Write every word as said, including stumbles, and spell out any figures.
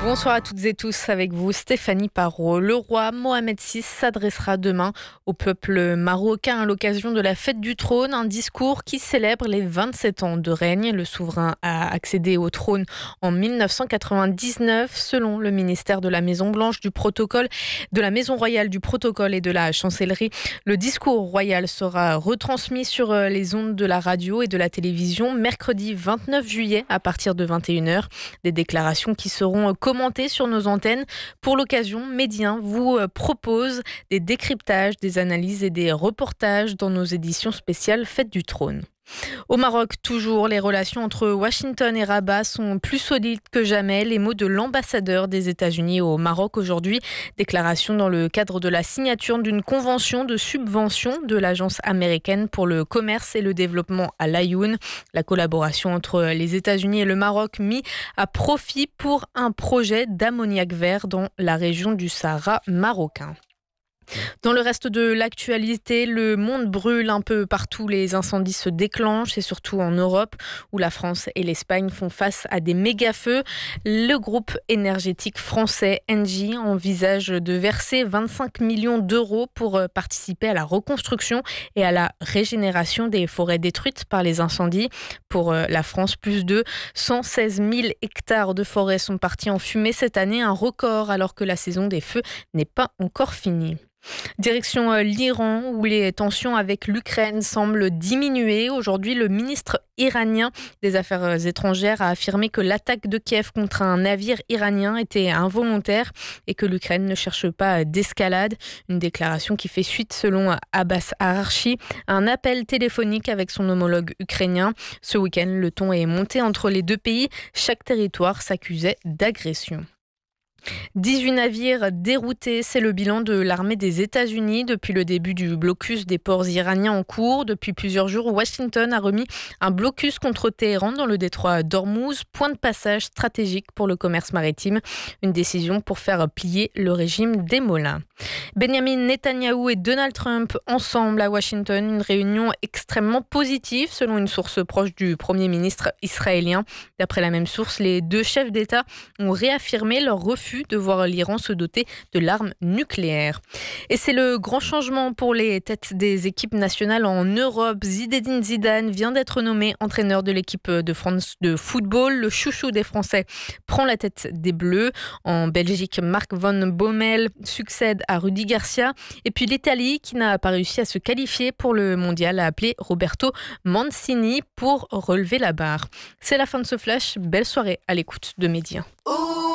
Bonsoir à toutes et tous, avec vous Stéphanie Parot. Le roi Mohamed six s'adressera demain au peuple marocain à l'occasion de la fête du trône, un discours qui célèbre les vingt-sept ans de règne. Le souverain a accédé au trône en mille neuf cent quatre-vingt-dix-neuf, selon le ministère de la Maison Blanche du protocole, de la Maison royale du protocole et de la chancellerie. Le discours royal sera retransmis sur les ondes de la radio et de la télévision mercredi vingt-neuf juillet à partir de vingt et une heures. Des déclarations qui seront commentées sur nos antennes. Pour l'occasion, Médien vous propose des décryptages, des analyses et des reportages dans nos éditions spéciales Fête du Trône. Au Maroc, toujours, les relations entre Washington et Rabat sont plus solides que jamais. Les mots de l'ambassadeur des États-Unis au Maroc aujourd'hui. Déclaration dans le cadre de la signature d'une convention de subvention de l'Agence américaine pour le commerce et le développement à l'Aïoun. La collaboration entre les États-Unis et le Maroc mis à profit pour un projet d'ammoniac vert dans la région du Sahara marocain. Dans le reste de l'actualité, le monde brûle un peu partout, les incendies se déclenchent et surtout en Europe où la France et l'Espagne font face à des méga-feux. Le groupe énergétique français Engie envisage de verser vingt-cinq millions d'euros pour participer à la reconstruction et à la régénération des forêts détruites par les incendies. Pour la France, plus de cent seize mille hectares de forêts sont partis en fumée cette année, un record alors que la saison des feux n'est pas encore finie. Direction l'Iran où les tensions avec l'Ukraine semblent diminuer. Aujourd'hui, le ministre iranien des Affaires étrangères a affirmé que l'attaque de Kiev contre un navire iranien était involontaire et que l'Ukraine ne cherche pas d'escalade. Une déclaration qui fait suite, selon Abbas Araghchi, à un appel téléphonique avec son homologue ukrainien. Ce week-end, le ton est monté entre les deux pays. Chaque territoire s'accusait d'agression. dix-huit navires déroutés, c'est le bilan de l'armée des États-Unis depuis le début du blocus des ports iraniens en cours. Depuis plusieurs jours, Washington a remis un blocus contre Téhéran dans le détroit d'Ormuz, point de passage stratégique pour le commerce maritime. Une décision pour faire plier le régime des Mollahs. Benjamin Netanyahou et Donald Trump ensemble à Washington, une réunion extrêmement positive selon une source proche du Premier ministre israélien. D'après la même source, les deux chefs d'État ont réaffirmé leur refus de voir l'Iran se doter de l'arme nucléaire. Et c'est le grand changement pour les têtes des équipes nationales en Europe. Zinedine Zidane vient d'être nommé entraîneur de l'équipe de France de football. Le chouchou des Français prend la tête des Bleus. En Belgique, Marc Van Bommel succède à Rudi Garcia. Et puis l'Italie, qui n'a pas réussi à se qualifier pour le mondial, a appelé Roberto Mancini pour relever la barre. C'est la fin de ce flash. Belle soirée à l'écoute de Médien.